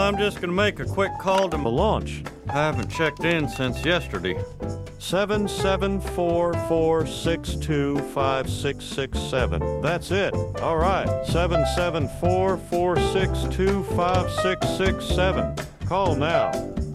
I'm just going to make a quick call to the launch. I haven't checked in since yesterday. 774-462-5667. That's it. All right. 774-462-5667. Call now.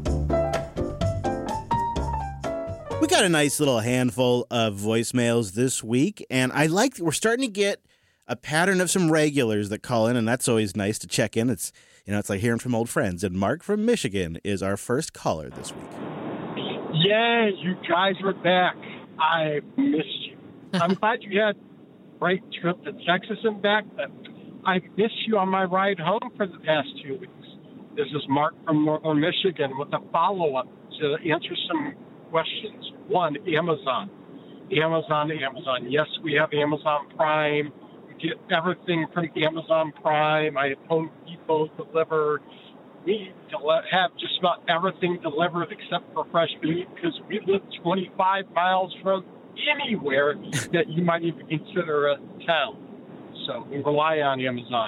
We got a nice little handful of voicemails this week, and we're starting to get a pattern of some regulars that call in, and that's always nice to check in. It's like hearing from old friends. And Mark from Michigan is our first caller this week. Yeah, you guys are back. I missed you. I'm glad you had a great trip to Texas and back, but I missed you on my ride home for the past 2 weeks. This is Mark from Northern Michigan with a follow-up to answer some questions. One, Amazon. Yes, we have Amazon Prime. We get everything from Amazon Prime. I have Home Depot delivered. We have just about everything delivered except for fresh meat because we live 25 miles from anywhere that you might even consider a town. So we rely on Amazon.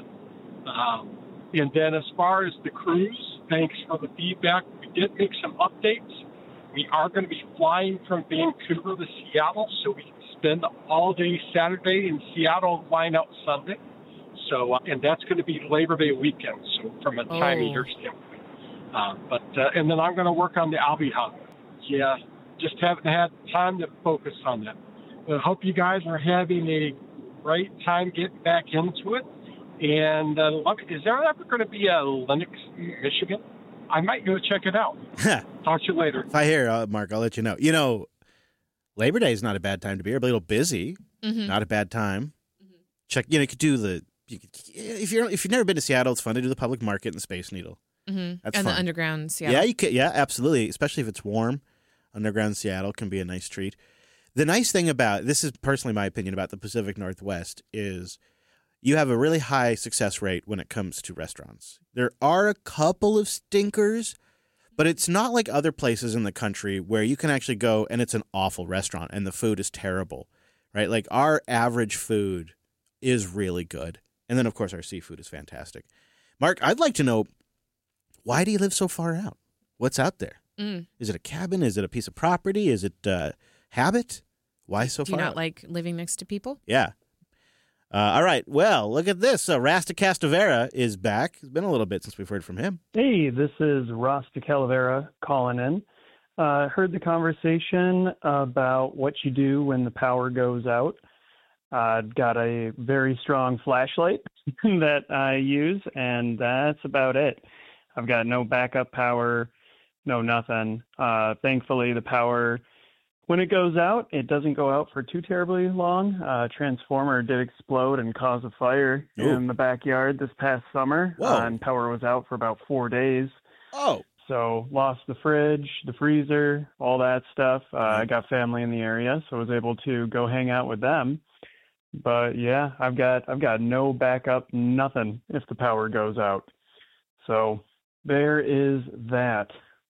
And then as far as the cruise, thanks for the feedback. We did make some updates. We are going to be flying from Vancouver to Seattle, so we can spend all day Saturday in Seattle and flying out Sunday. So, and that's going to be Labor Day weekend, so from a time of year standpoint. And then I'm going to work on the Albi Hub. Yeah, just haven't had time to focus on that. I hope you guys are having a great time getting back into it. And is there ever going to be a Linux in Michigan? I might go check it out. Talk to you later. If I hear, Mark, I'll let you know. Labor Day is not a bad time to be here. A little busy, not a bad time. Mm-hmm. Check. You could do if you've never been to Seattle, it's fun to do the public market and the Space Needle. Mm-hmm. That's and fun. The underground Seattle. Yeah, you could. Yeah, absolutely. Especially if it's warm, underground Seattle can be a nice treat. The nice thing about this is personally my opinion about the Pacific Northwest is you have a really high success rate when it comes to restaurants. There are a couple of stinkers, but it's not like other places in the country where you can actually go and it's an awful restaurant and the food is terrible, right? Like our average food is really good. And then, of course, our seafood is fantastic. Mark, I'd like to know, why do you live so far out? What's out there? Is it a cabin? Is it a piece of property? Is it habit? Why so far out? Do you not like living next to people? Yeah. All right. Well, look at this. Rasta Castavera is back. It's been a little bit since we've heard from him. Hey, this is Rasta Calavera calling in. Heard the conversation about what you do when the power goes out. I've got a very strong flashlight that I use, and that's about it. I've got no backup power, no nothing. Thankfully, the power, when it goes out, it doesn't go out for too terribly long. Transformer did explode and cause a fire in the backyard this past summer, and power was out for about 4 days. Oh. So lost the fridge, the freezer, all that stuff. I got family in the area, so I was able to go hang out with them. But yeah, I've got no backup, nothing if the power goes out. So there is that.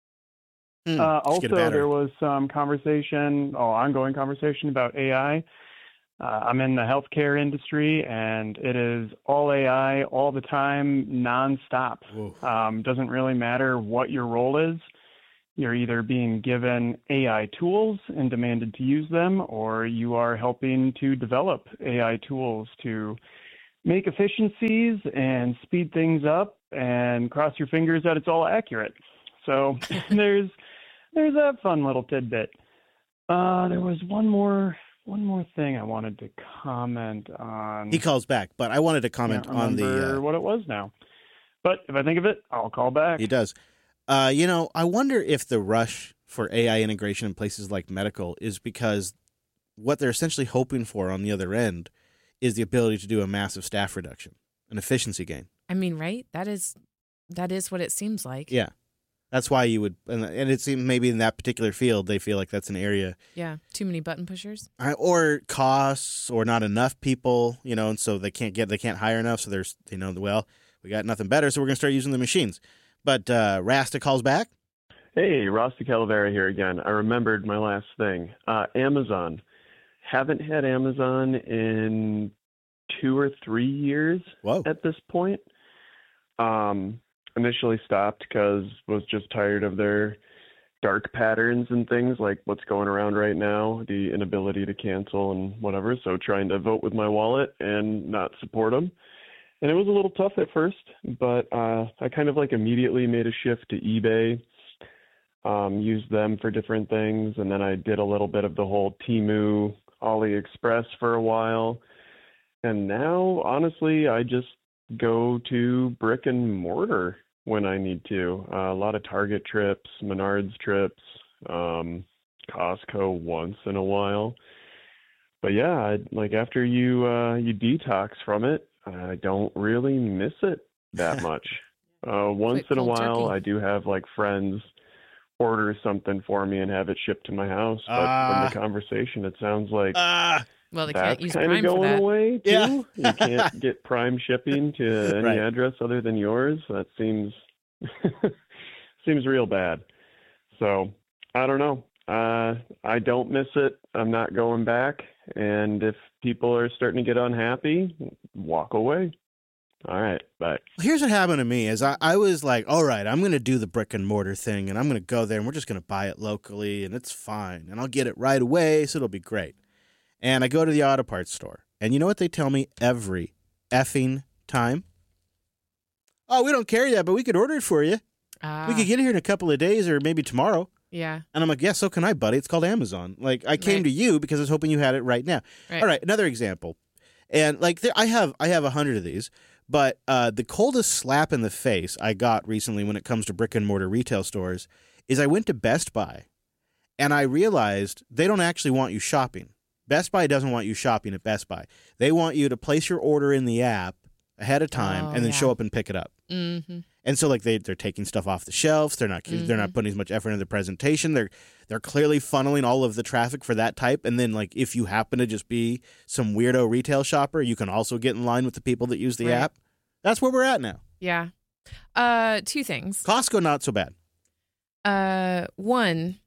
Also, there was some ongoing conversation about AI. I'm in the healthcare industry, and it is all AI all the time, nonstop. Doesn't really matter what your role is. You're either being given AI tools and demanded to use them, or you are helping to develop AI tools to make efficiencies and speed things up and cross your fingers that it's all accurate. So there's that fun little tidbit. There was one more thing I wanted to comment on. He calls back, but I wanted to comment on what it was now. But if I think of it, I'll call back. He does. I wonder if the rush for AI integration in places like medical is because what they're essentially hoping for on the other end is the ability to do a massive staff reduction, an efficiency gain. I mean, right? That is what it seems like. Yeah. That's why you would, and it seems maybe in that particular field, they feel like that's an area. Yeah, too many button pushers. Or costs, or not enough people, and so they can't hire enough, so there's, we got nothing better, so we're going to start using the machines. But Rasta calls back. Hey, Rasta Calavera here again. I remembered my last thing. Amazon. Haven't had Amazon in 2 or 3 years at this point. initially stopped because was just tired of their dark patterns and things like what's going around right now, the inability to cancel and whatever. So trying to vote with my wallet and not support them. And it was a little tough at first, but I kind of like immediately made a shift to eBay, used them for different things. And then I did a little bit of the whole Temu, AliExpress for a while. And now, honestly, I just go to brick and mortar when I need to. A lot of Target trips, Menards trips, Costco once in a while. But yeah, like after you detox from it, I don't really miss it that much. Once in a cold while, turkey. I do have like friends order something for me and have it shipped to my house. But from the conversation, it sounds like Well, they that's can't use kind Prime of for going that. away too. Yeah. You can't get Prime shipping to any Right. address other than yours. That seems seems real bad. So I don't know. I don't miss it. I'm not going back. And if people are starting to get unhappy, walk away. All right, bye. Here's what happened to me is I was like, all right, I'm going to do the brick and mortar thing, and I'm going to go there, and we're just going to buy it locally, and it's fine, and I'll get it right away, so it'll be great. And I go to the auto parts store, and you know what they tell me every effing time? Oh, we don't carry that, but we could order it for you. We could get it here in a couple of days or maybe tomorrow. Yeah. And I'm like, yeah, so can I, buddy. It's called Amazon. Like, I came Right. to you because I was hoping you had it right now. Right. All right, another example. And like, I have 100 of these, but the coldest slap in the face I got recently when it comes to brick and mortar retail stores is I went to Best Buy, and I realized they don't actually want you shopping. Best Buy doesn't want you shopping at Best Buy. They want you to place your order in the app ahead of time Oh, and then yeah. show up and pick it up. Mm-hmm. And so, like, they're taking stuff off the shelves. They're not putting as much effort into the presentation. They're clearly funneling all of the traffic for that type. And then, like, if you happen to just be some weirdo retail shopper, you can also get in line with the people that use the Right. app. That's where we're at now. Yeah. Two things. Costco, not so bad. One,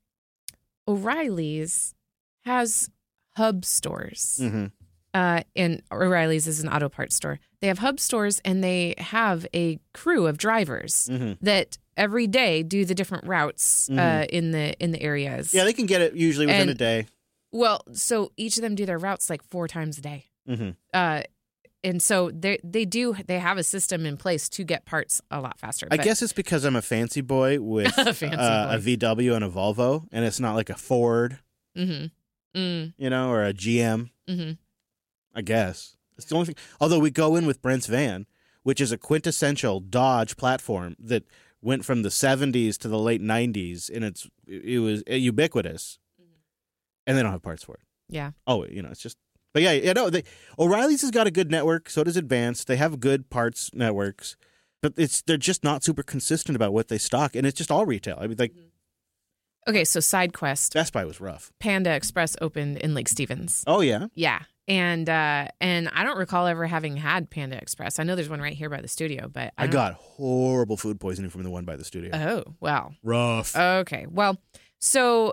O'Reilly's has hub stores. Mm-hmm. And O'Reilly's is an auto parts store. They have hub stores, and they have a crew of drivers Mm-hmm. that every day do the different routes Mhm. in the areas. Yeah, they can get it usually within And- a day. Well, so each of them do their routes like 4 times a day. Mm-hmm. And so they have a system in place to get parts a lot faster. I But- guess it's because I'm a fancy boy with A fancy a boy. VW and a Volvo, and it's not like a Ford, Mhm. Mm, or a GM. mhm. I guess. It's the only thing. Although we go in with Brent's van, which is a quintessential Dodge platform that went from the 70s to the late 90s, and it was ubiquitous. And they don't have parts for it. Yeah. Oh, it's just. But yeah, O'Reilly's has got a good network. So does Advanced. They have good parts networks, but they're just not super consistent about what they stock, and it's just all retail. I mean, like Okay, so side quest. Best Buy was rough. Panda Express opened in Lake Stevens. Oh yeah. Yeah. And I don't recall ever having had Panda Express. I know there's one right here by the studio, but I don't- got horrible food poisoning from the one by the studio. Oh, wow. Rough. Okay. Well, so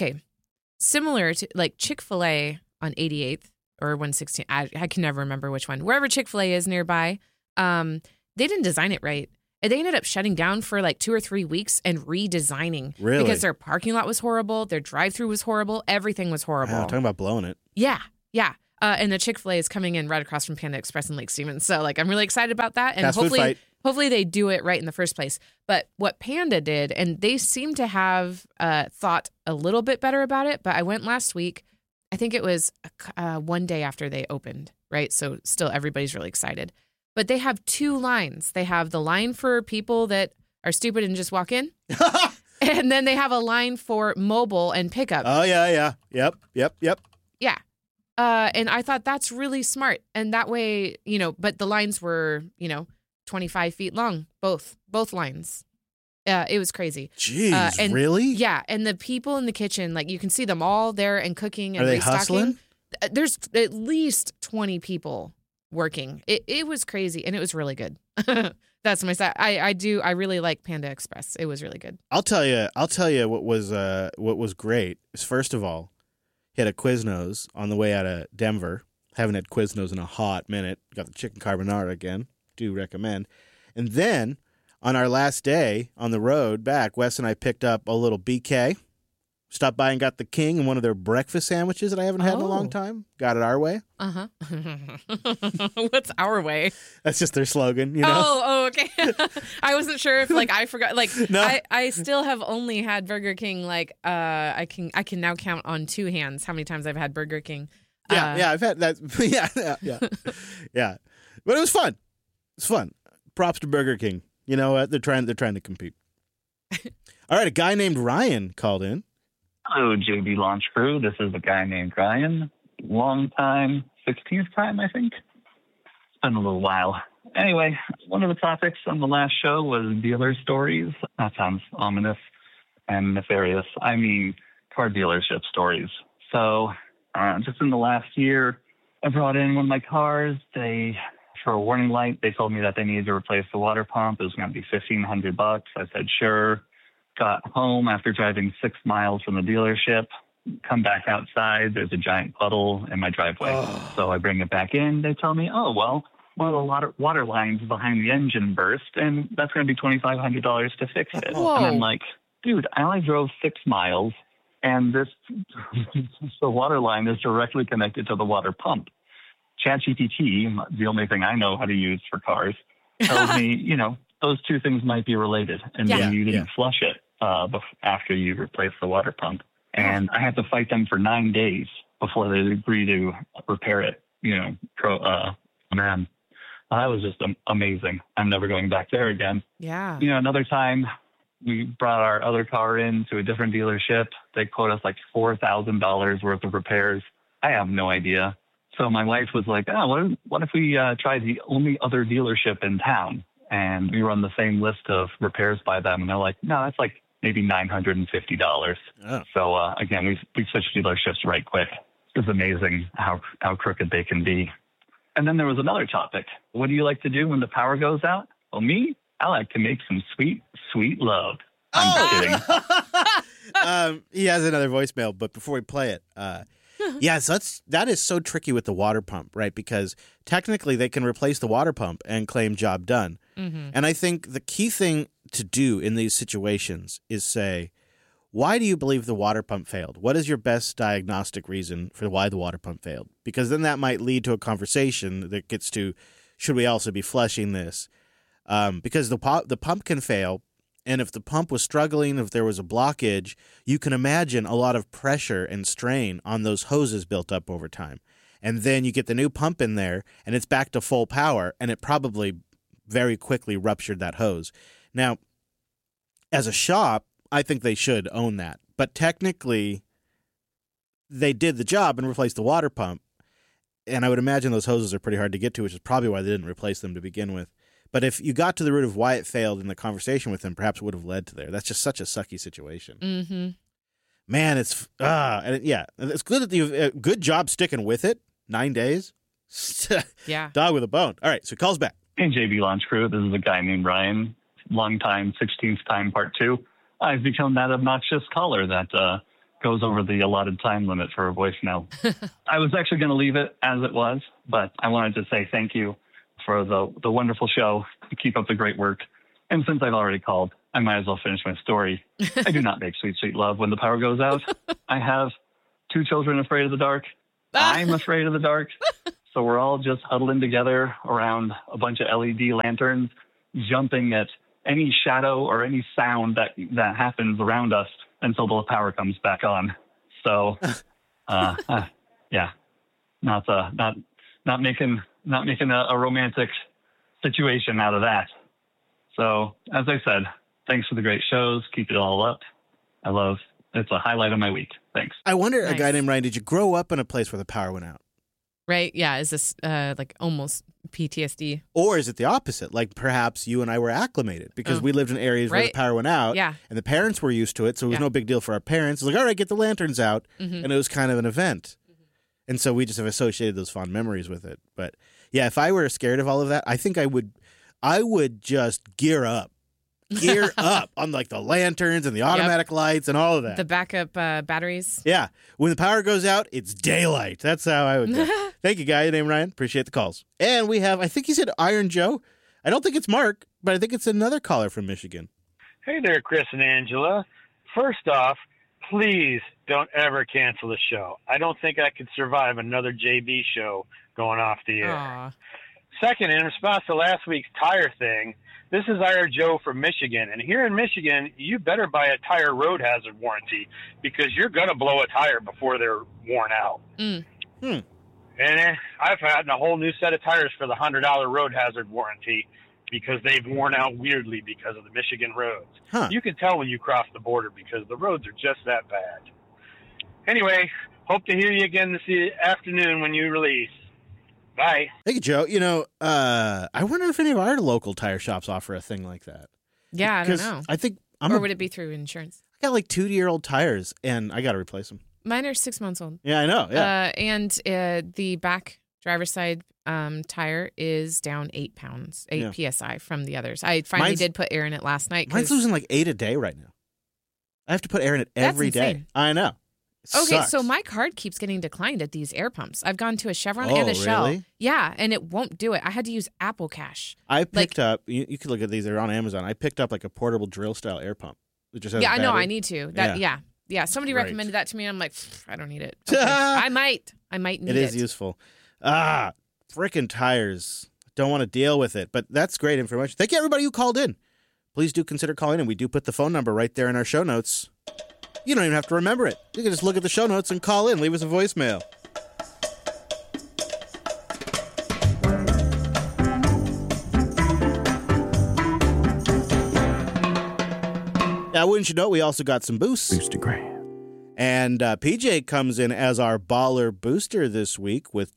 similar to like Chick-fil-A on 88th or 116. I can never remember which one. Wherever Chick-fil-A is nearby, they didn't design it right. And they ended up shutting down for like 2 or 3 weeks and redesigning. Really? Because their parking lot was horrible, their drive-through was horrible, everything was horrible. Wow, talking about blowing it. Yeah. And the Chick-fil-A is coming in right across from Panda Express in Lake Stevens. So like I'm really excited about that. And Fast food fight. hopefully they do it right in the first place. But what Panda did, and they seem to have thought a little bit better about it, but I went last week. I think it was one day after they opened, right? So still everybody's really excited. But they have 2 lines. They have the line for people that are stupid and just walk in. And then they have a line for mobile and pickup. Oh yeah. Yep. Yeah. And I thought that's really smart. And that way, but the lines were, 25 feet long, both lines. It was crazy. Jeez, and- really? Yeah. And the people in the kitchen, like you can see them all there and cooking and Are they restocking. hustling? There's at least 20 people working. It was crazy and it was really good. That's my side. I really like Panda Express. It was really good. I'll tell you what was great is, first of all, hit a Quiznos on the way out of Denver. Haven't had Quiznos in a hot minute. Got the chicken carbonara again. Do recommend. And then On our last day on the road back, Wes and I picked up a little BK, stopped by and got the King and one of their breakfast sandwiches that I haven't had in a long time. Got it our way. Uh-huh. What's our way? That's just their slogan, you know? Oh, okay. I wasn't sure if I forgot. No. I still have only had Burger King. I can now count on two hands how many times I've had Burger King. Yeah, I've had that. Yeah. But it was fun. It's fun. Props to Burger King. You know what? They're trying to compete. All right, a guy named Ryan called in. Hello, JB Launch Crew. This is a guy named Ryan. Long time, 16th time, I think. It's been a little while. Anyway, one of the topics on the last show was dealer stories. That sounds ominous and nefarious. I mean, car dealership stories. So, just in the last year, I brought in one of my cars. For a warning light, they told me that they needed to replace the water pump. It was going to be $1,500. I said, sure. Got home after driving 6 miles from the dealership. Come back outside. There's a giant puddle in my driveway. Oh. So I bring it back in. They tell me, oh, well, one of the water lines behind the engine burst, and that's going to be $2,500 to fix it. Whoa. And I'm like, dude, I only drove 6 miles, and the water line is directly connected to the water pump. ChatGPT, the only thing I know how to use for cars, tells me, those two things might be related, and maybe you didn't flush it after you replaced the water pump. And I had to fight them for 9 days before they agreed to repair it. Man, that was just amazing. I'm never going back there again. Yeah. Another time we brought our other car in to a different dealership. They quote us like $4,000 worth of repairs. I have no idea. So my wife was like, what if we try the only other dealership in town? And we run the same list of repairs by them. And they're like, no, that's like maybe $950. Oh. So, again, we switched dealerships right quick. It's amazing how crooked they can be. And then there was another topic. What do you like to do when the power goes out? Well, me, I like to make some sweet, sweet love. I'm just kidding. He has another voicemail, but before we play it, yeah, so that is so tricky with the water pump, right? Because technically they can replace the water pump and claim job done. Mm-hmm. And I think the key thing to do in these situations is say, why do you believe the water pump failed? What is your best diagnostic reason for why the water pump failed? Because then that might lead to a conversation that gets to, should we also be flushing this? Because the pump can fail. And if the pump was struggling, if there was a blockage, you can imagine a lot of pressure and strain on those hoses built up over time. And then you get the new pump in there, and it's back to full power, and it probably very quickly ruptured that hose. Now, as a shop, I think they should own that. But technically, they did the job and replaced the water pump. And I would imagine those hoses are pretty hard to get to, which is probably why they didn't replace them to begin with. But if you got to the root of why it failed in the conversation with them, perhaps it would have led to there. That's just such a sucky situation. Mm-hmm. Man, it's it's good that you've good job sticking with it. 9 days. Yeah. Dog with a bone. All right, so he calls back. Hey, JB Launch Crew. This is a guy named Ryan. Long time, 16th time, part 2. I've become that obnoxious caller that goes over the allotted time limit for a voicemail. I was actually going to leave it as it was, but I wanted to say thank you for the wonderful show. Keep up the great work. And since I've already called, I might as well finish my story. I do not make sweet, sweet love when the power goes out. I have 2 children afraid of the dark. I'm afraid of the dark. So we're all just huddling together around a bunch of LED lanterns, jumping at any shadow or any sound that happens around us until the power comes back on. So, yeah, not making a romantic situation out of that. So, as I said, thanks for the great shows. Keep it all up. It's a highlight of my week. Thanks. I wonder, Nice. A guy named Ryan, did you grow up in a place where the power went out? Right? Yeah. Is this like almost PTSD? Or is it the opposite? Like perhaps you and I were acclimated because we lived in areas where the Right. power went out. Yeah. And the parents were used to it, so it was no big deal for our parents. It was like, all right, get the lanterns out. Mm-hmm. And it was kind of an event. And so we just have associated those fond memories with it. But yeah, if I were scared of all of that, I think I would just gear up on like the lanterns and the automatic lights and all of that. The backup batteries? Yeah. When the power goes out, it's daylight. That's how I would go. Thank you, guy named Ryan. Appreciate the calls. And we have, I think he said Iron Joe. I don't think it's Mark, but I think it's another caller from Michigan. Hey there, Chris and Angela. First off, please don't ever cancel the show. I don't think I could survive another JB show going off the air. Aw. Second, in response to last week's tire thing, this is IR Joe from Michigan. And here in Michigan, you better buy a tire road hazard warranty because you're going to blow a tire before they're worn out. Mm. And I've had a whole new set of tires for the $100 road hazard warranty because they've worn out weirdly because of the Michigan roads. Huh. You can tell when you cross the border because the roads are just that bad. Anyway, hope to hear you again this afternoon when you release. Bye. Thank you, Joe. You know, I wonder if any of our local tire shops offer a thing like that. Yeah, I don't 'Cause know. I think Or would it be through insurance? I got like 2-year-old tires, and I got to replace them. Mine are 6 months old. Yeah, I know. Yeah. And the back driver's side tire is down 8 pounds, 8 PSI from the others. I finally did put air in it last night. Mine's losing like 8 a day right now. I have to put air in it every day. insane. I know. It Okay, sucks. so my card keeps getting declined at these air pumps. I've gone to a Chevron and a Shell. Really? Yeah, and it won't do it. I had to use Apple Cash. I picked up, you can look at these, they're on Amazon. I picked up like a portable drill style air pump. It just has Yeah, a I know. battery. I need to. Yeah. Somebody Right. recommended that to me. And I'm like, I don't need it. Okay. I might need it. It is useful. Frickin' tires. Don't want to deal with it, but that's great information. Thank you, everybody who called in. Please do consider calling in. We do put the phone number right there in our show notes. You don't even have to remember it. You can just look at the show notes and call in. Leave us a voicemail. Now, wouldn't you know, we also got some boosts. Boostergram. And PJ comes in as our baller booster this week with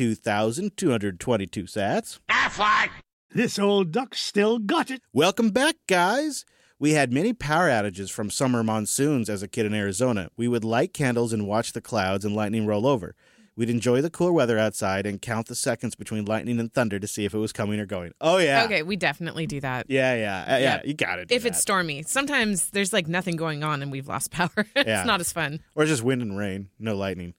22,222 sats. This old duck still got it. Welcome back, guys. We had many power outages from summer monsoons as a kid in Arizona. We would light candles and watch the clouds and lightning roll over. We'd enjoy the cool weather outside and count the seconds between lightning and thunder to see if it was coming or going. Oh, yeah. Okay, we definitely do that. Yeah. You got it. If it's stormy. Sometimes there's like nothing going on and we've lost power. It's Yeah. not as fun. Or just wind and rain, no lightning.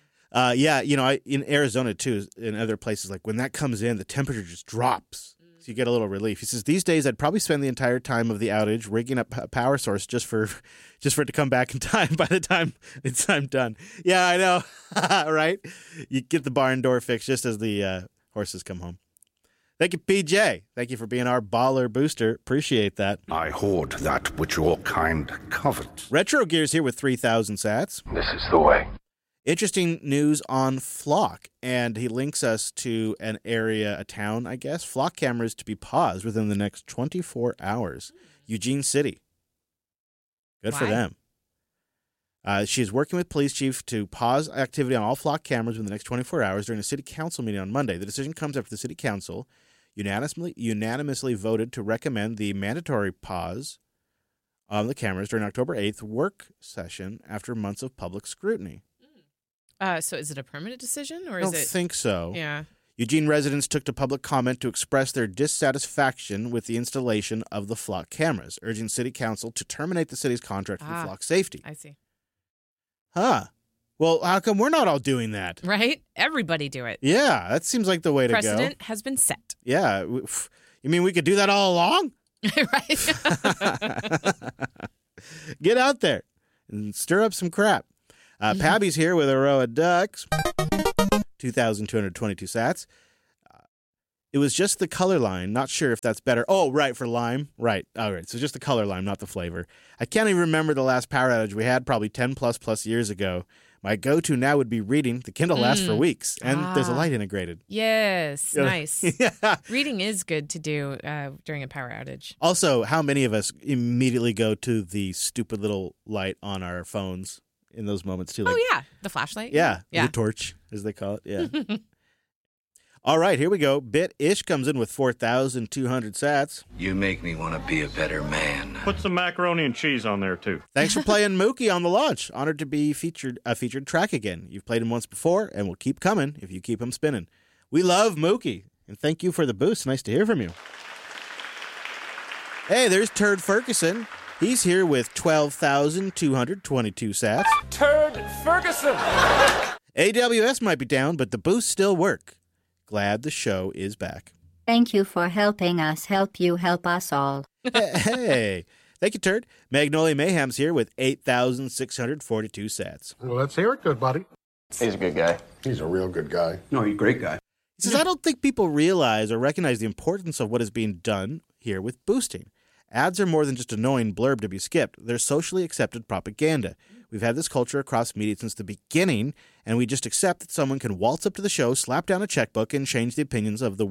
In Arizona, too, in other places, like when that comes in, the temperature just drops. So you get a little relief. He says, these days I'd probably spend the entire time of the outage rigging up a power source just for it to come back in time by the time I'm done. Yeah, I know. Right? You get the barn door fixed just as the horses come home. Thank you, PJ. Thank you for being our baller booster. Appreciate that. I hoard that which your kind covet. Retro Gears here with 3,000 sats. This is the way. Interesting news on Flock, and he links us to an area, a town, I guess. Flock cameras to be paused within the next 24 hours. Eugene City. Good for Why? them. She is working with police chief to pause activity on all Flock cameras within the next 24 hours during a city council meeting on Monday. The decision comes after the city council unanimously voted to recommend the mandatory pause on the cameras during October 8th work session after months of public scrutiny. So is it a permanent decision or I is don't it? think so. Yeah. Eugene residents took to public comment to express their dissatisfaction with the installation of the Flock cameras, urging City Council to terminate the city's contract for Flock safety. I see. Huh. Well, how come we're not all doing that? Right? Everybody do it. Yeah, that seems like the way to go. Precedent has been set. Yeah. You mean we could do that all along? Right? Get out there and stir up some crap. Pabby's here with a row of ducks. 2,222 sats. It was just the color line. Not sure if that's better. Oh, right, for lime. Right. All right. So just the color line, not the flavor. I can't even remember the last power outage we had, probably 10 plus years ago. My go-to now would be reading. The Kindle lasts for weeks, and there's a light integrated. Yes. Yeah. Nice. Yeah. Reading is good to do during a power outage. Also, how many of us immediately go to the stupid little light on our phones in those moments, too? Like, Oh, yeah. The flashlight. yeah. Yeah. The torch, as they call it. Yeah. All right, here we go. Bit-ish comes in with 4,200 sats. You make me want to be a better man. Put some macaroni and cheese on there, too. Thanks for playing Mookie on the launch. Honored to be featured track again. You've played him once before, and will keep coming if you keep him spinning. We love Mookie, and thank you for the boost. Nice to hear from you. Hey, there's Turd Ferguson. He's here with 12,222 sats. Turd Ferguson! AWS might be down, but the boosts still work. Glad the show is back. Thank you for helping us help you help us all. Hey, thank you, Turd. Magnolia Mayhem's here with 8,642 sats. Well, let's hear it, good buddy. He's a good guy. He's a real good guy. No, he's a great guy. He says, I don't think people realize or recognize the importance of what is being done here with boosting. Ads are more than just annoying blurb to be skipped. They're socially accepted propaganda. We've had this culture across media since the beginning, and we just accept that someone can waltz up to the show, slap down a checkbook, and change the opinions of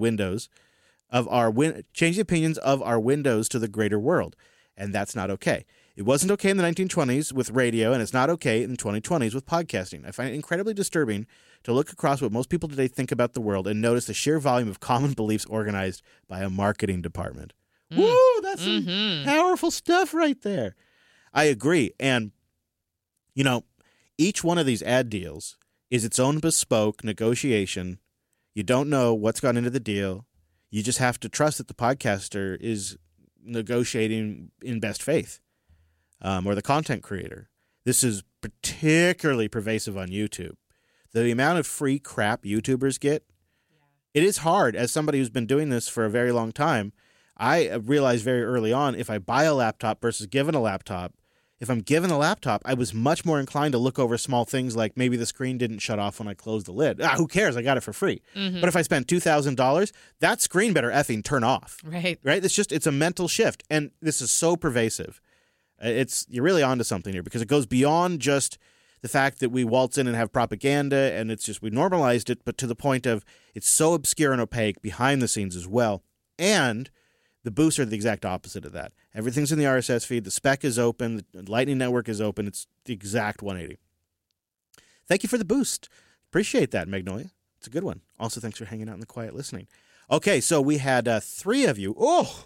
our windows to the greater world. And that's not okay. It wasn't okay in the 1920s with radio, and it's not okay in the 2020s with podcasting. I find it incredibly disturbing to look across what most people today think about the world and notice the sheer volume of common beliefs organized by a marketing department. Woo, that's some powerful stuff right there. I agree. And, you know, each one of these ad deals is its own bespoke negotiation. You don't know what's gone into the deal. You just have to trust that the podcaster is negotiating in best faith, or the content creator. This is particularly pervasive on YouTube. The amount of free crap YouTubers get, it is hard. As somebody who's been doing this for a very long time, I realized very early on, if I buy a laptop versus given a laptop, if I'm given a laptop, I was much more inclined to look over small things like maybe the screen didn't shut off when I closed the lid. Who cares? I got it for free. But if I spent $2,000, that screen better effing turn off. Right. It's a mental shift. And this is so pervasive. You're really onto something here because it goes beyond just the fact that we waltz in and have propaganda and it's just we normalized it, but to the point of it's so obscure and opaque behind the scenes as well. And the boosts are the exact opposite of that. Everything's in the RSS feed. The spec is open. The Lightning Network is open. It's the exact 180. Thank you for the boost. Appreciate that, Magnolia. It's a good one. Also, thanks for hanging out in the quiet listening. Okay, so we had 3 of you. Oh,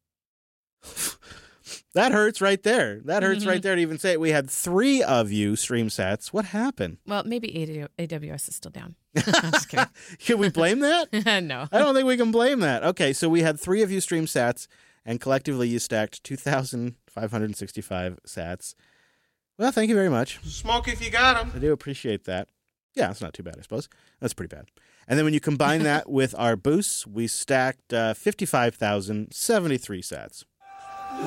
that hurts right there. That hurts right there to even say it. We had 3 of you stream sats. What happened? Well, maybe AWS is still down. I'm just kidding. Can we blame that? No. I don't think we can blame that. Okay, so we had 3 of you stream sats, and collectively you stacked 2,565 sats. Well, thank you very much. Smoke if you got him. I do appreciate that. Yeah, it's not too bad, I suppose. That's pretty bad. And then when you combine that with our boosts, we stacked 55,073 sats.